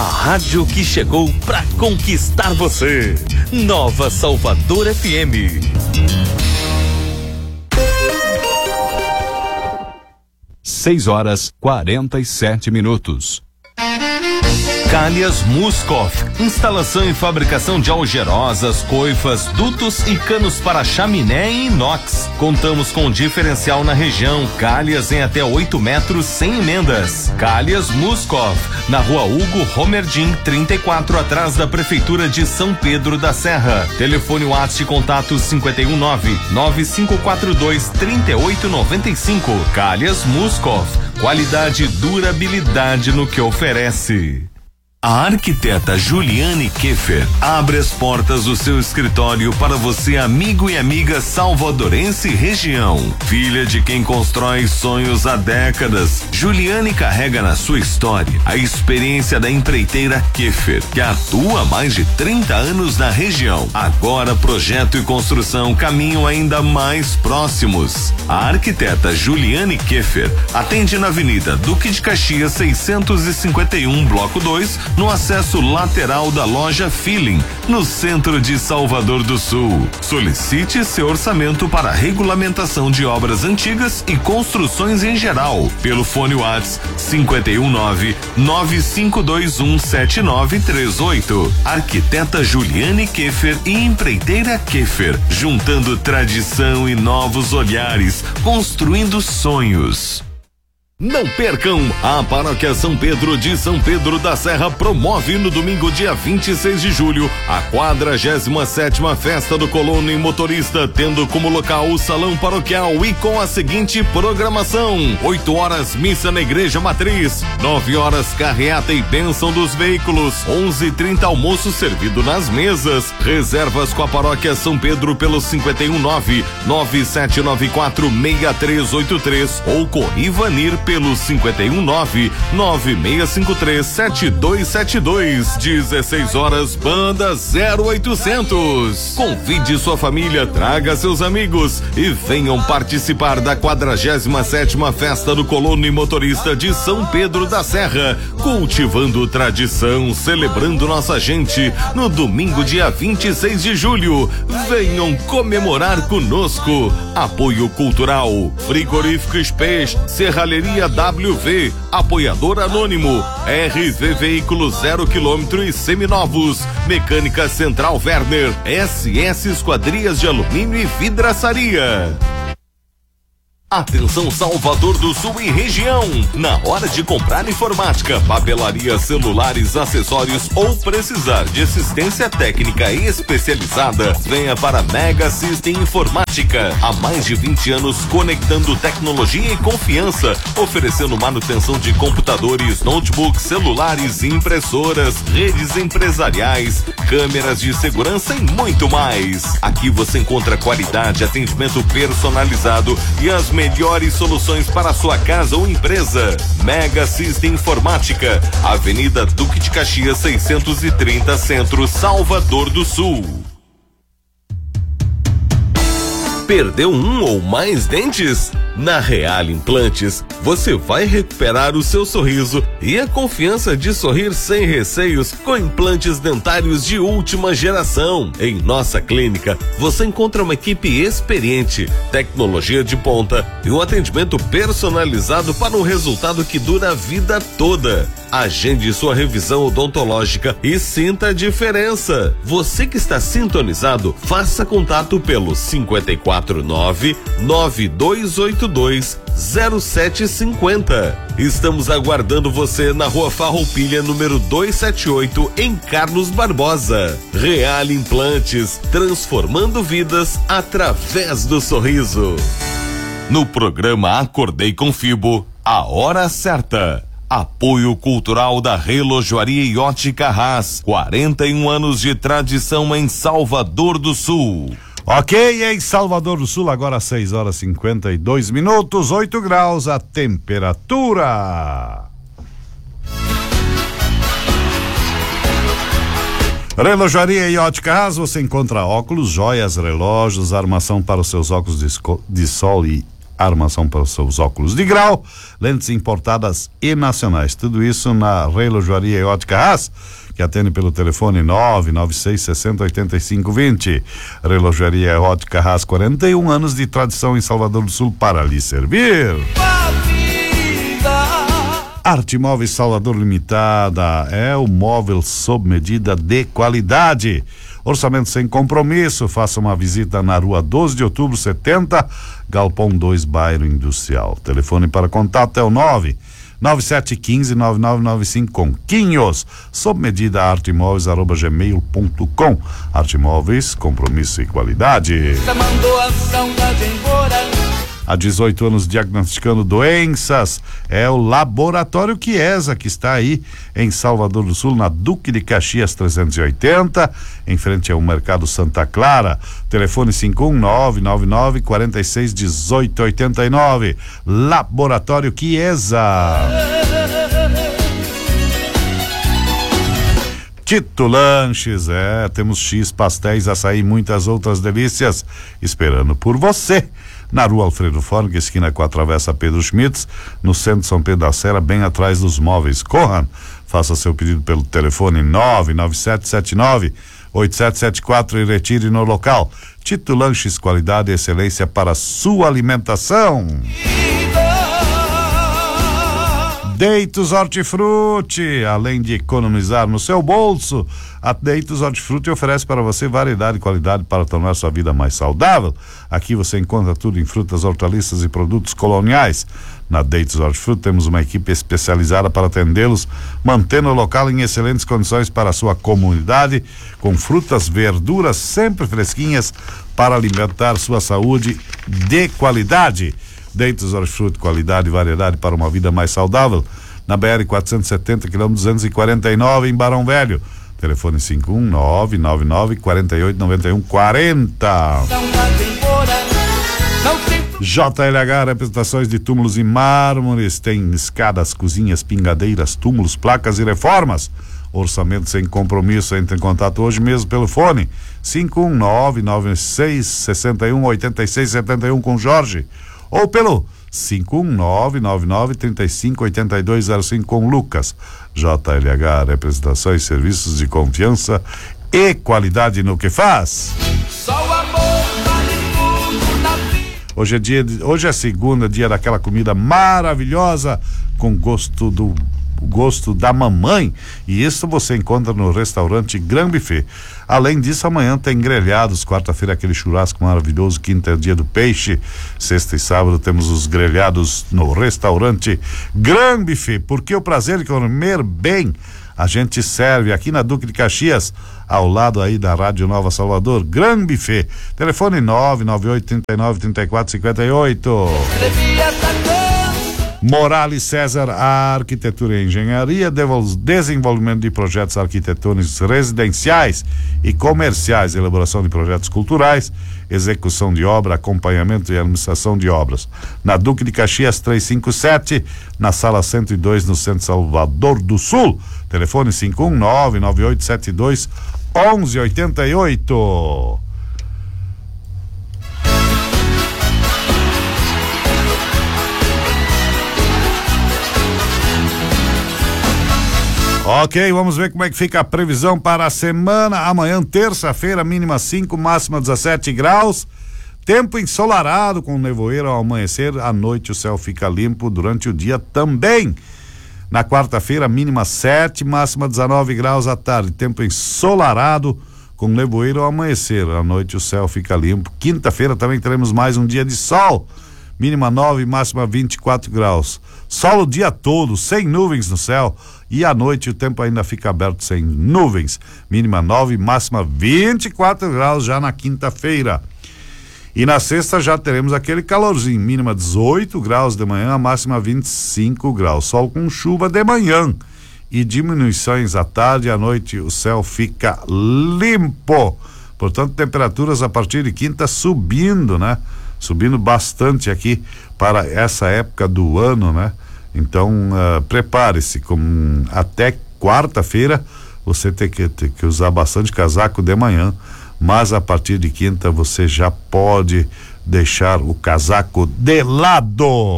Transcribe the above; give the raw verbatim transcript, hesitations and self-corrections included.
rádio que chegou pra conquistar você. Nova Salvador F M. Seis horas, quarenta e sete minutos. Calhas Muskov, instalação e fabricação de algerosas, coifas, dutos e canos para chaminé e inox. Contamos com diferencial na região, calhas em até oito metros sem emendas. Calhas Muskov, na rua Hugo Romerdim, trinta e quatro, atrás da Prefeitura de São Pedro da Serra. Telefone WhatsApp contato cinco um nove, nove cinco quatro dois, três oito nove cinco. Calhas Muskov, qualidade e durabilidade no que oferece. A arquiteta Juliane Keffer abre as portas do seu escritório para você, amigo e amiga salvadorense e região. Filha de quem constrói sonhos há décadas, Juliane carrega na sua história a experiência da empreiteira Keffer, que atua há mais de trinta anos na região. Agora projeto e construção caminham ainda mais próximos. A arquiteta Juliane Keffer atende na Avenida Duque de Caxias seiscentos e cinquenta e um, bloco dois, no acesso lateral da loja Feeling, no centro de Salvador do Sul. Solicite seu orçamento para regulamentação de obras antigas e construções em geral, pelo fone WhatsApp cinco um nove, nove cinco dois um, sete nove três oito. Arquiteta Juliane Keffer e empreiteira Keffer, juntando tradição e novos olhares, construindo sonhos. Não percam, a Paróquia São Pedro de São Pedro da Serra promove no domingo, dia vinte e seis de julho, a quadragésima sétima Festa do Colono e Motorista, tendo como local o Salão Paroquial e com a seguinte programação: oito horas missa na Igreja Matriz, nove horas carreata e bênção dos veículos, onze e trinta almoço servido nas mesas. Reservas com a Paróquia São Pedro pelo cinco um nove, nove sete nove quatro, seis três oito três ou com Ivanir pelo cinco um nove, nove seis cinco três, sete dois sete dois. dezesseis horas, banda zero oitocentos. Convide sua família, traga seus amigos e venham participar da quadragésima sétima Festa do Colono e Motorista de São Pedro da Serra, cultivando tradição, celebrando nossa gente, no domingo, dia vinte e seis de julho. Venham comemorar conosco. Apoio cultural: Frigoríficos Peixe, Serralheria W V, Apoiador Anônimo, R V Veículos zero quilômetro e seminovos, Mecânica Central Werner, S S Esquadrias de Alumínio e Vidraçaria. Atenção Salvador do Sul e região, na hora de comprar informática, papelaria, celulares, acessórios ou precisar de assistência técnica especializada, venha para Mega System Informática. Há mais de vinte anos conectando tecnologia e confiança, oferecendo manutenção de computadores, notebooks, celulares, impressoras, redes empresariais, câmeras de segurança e muito mais. Aqui você encontra qualidade, atendimento personalizado e as melhores soluções para a sua casa ou empresa. Mega System Informática, Avenida Duque de Caxias seiscentos e trinta, Centro, Salvador do Sul. Perdeu um ou mais dentes? Na Real Implantes, você vai recuperar o seu sorriso e a confiança de sorrir sem receios com implantes dentários de última geração. Em nossa clínica, você encontra uma equipe experiente, tecnologia de ponta e um atendimento personalizado para um resultado que dura a vida toda. Agende sua revisão odontológica e sinta a diferença. Você que está sintonizado, faça contato pelo cinco quatro nove, nove dois oito dois, zero sete cinco zero. Estamos aguardando você na Rua Farroupilha, número duzentos e setenta e oito, em Carlos Barbosa. Real Implantes, transformando vidas através do sorriso. No programa Acordei com Fibo, a hora certa. Apoio cultural da Relojoaria e Ótica Haas, quarenta e um anos de tradição em Salvador do Sul. Ok, em Salvador do Sul, agora seis horas e cinquenta e dois minutos, oito graus a temperatura. Relojoaria e Ótica Haas, você encontra óculos, joias, relógios, armação para os seus óculos de, de sol e armação para os seus óculos de grau, lentes importadas e nacionais. Tudo isso na Relojoaria e Ótica Haas, que atende pelo telefone nove nove seis sessenta oitenta e cinco vinte. Relojoaria e Ótica Haas, quarenta e um anos de tradição em Salvador do Sul para lhe servir. Arte Móveis Salvador Limitada é o móvel sob medida de qualidade. Orçamento sem compromisso. Faça uma visita na rua doze de outubro, setenta, Galpão dois, Bairro Industrial. Telefone para contato é o nove nove sete um cinco nove nove nove cinco com Quinhos. Sob medida artemóveis arroba gmail ponto com. Arte Móveis, compromisso e qualidade. Há dezoito anos diagnosticando doenças, é o Laboratório Chiesa, que está aí em Salvador do Sul, na Duque de Caxias trezentos e oitenta, em frente ao Mercado Santa Clara. Telefone cinco um nove nove nove quatro seis um oito oito nove. Laboratório Chiesa. Tito Lanches, é, temos X, pastéis, açaí e muitas outras delícias esperando por você. Na rua Alfredo Forg, esquina com a Travessa Pedro Schmitz, no centro de São Pedro da Serra, bem atrás dos móveis Corran. Faça seu pedido pelo telefone nove nove sete sete nove oito sete sete quatro e retire no local. Tito Lanches, qualidade e excelência para a sua alimentação. Deitos Hortifruti, além de economizar no seu bolso, a Deitos Hortifruti oferece para você variedade e qualidade para tornar sua vida mais saudável. Aqui você encontra tudo em frutas, hortaliças e produtos coloniais. Na Deitos Hortifruti temos uma equipe especializada para atendê-los, mantendo o local em excelentes condições para a sua comunidade, com frutas, verduras sempre fresquinhas para alimentar sua saúde de qualidade. Deitos Hortifruti, qualidade e variedade para uma vida mais saudável. Na B R quatrocentos e setenta, quilômetro duzentos e quarenta e nove, em Barão Velho. Telefone cinco um nove nove nove quatro oito nove um quatro zero. J L H, representações de túmulos e mármores. Tem escadas, cozinhas, pingadeiras, túmulos, placas e reformas. Orçamento sem compromisso. Entre em contato hoje mesmo pelo fone cinco um nove nove seis seis um oito seis sete um com Jorge, ou pelo cinco um nove nove nove três cinco oito dois zero cinco com Lucas. J L H, representações, serviços de confiança e qualidade no que faz. Hoje é dia de, hoje é segunda, dia daquela comida maravilhosa com gosto do gosto da mamãe, e isso você encontra no restaurante Gran Buffet. Além disso, amanhã tem grelhados, quarta-feira aquele churrasco maravilhoso, quinta é dia do peixe, sexta e sábado temos os grelhados no restaurante Gran Buffet, porque o prazer de comer bem a gente serve aqui na Duque de Caxias, ao lado aí da Rádio Nova Salvador. Gran Buffet. Telefone nove nove oito três nove três quatro cinco oito. Morales César, a arquitetura e engenharia, desenvolvimento de projetos arquitetônicos residenciais e comerciais, elaboração de projetos culturais, execução de obra, acompanhamento e administração de obras. Na Duque de Caxias trezentos e cinquenta e sete, na sala cento e dois, no centro de Salvador do Sul. Telefone cinco um nove nove oito sete dois um um oito oito. Ok, vamos ver como é que fica a previsão para a semana. Amanhã, terça-feira, mínima cinco, máxima dezessete graus. Tempo ensolarado com nevoeiro ao amanhecer. À noite o céu fica limpo durante o dia também. Na quarta-feira, mínima sete, máxima dezenove graus à tarde. Tempo ensolarado com nevoeiro ao amanhecer. À noite o céu fica limpo. Quinta-feira também teremos mais um dia de sol. Mínima nove, máxima vinte e quatro graus. Sol o dia todo, sem nuvens no céu. E à noite o tempo ainda fica aberto sem nuvens. Mínima nove, máxima vinte e quatro graus já na quinta-feira. E na sexta já teremos aquele calorzinho. Mínima dezoito graus de manhã, máxima vinte e cinco graus. Sol com chuva de manhã. E diminuições à tarde e à noite o céu fica limpo. Portanto, temperaturas a partir de quinta subindo, né? Subindo bastante aqui para essa época do ano, né? Então, uh, prepare-se, com até quarta-feira você tem que, tem que usar bastante casaco de manhã, mas a partir de quinta você já pode deixar o casaco de lado.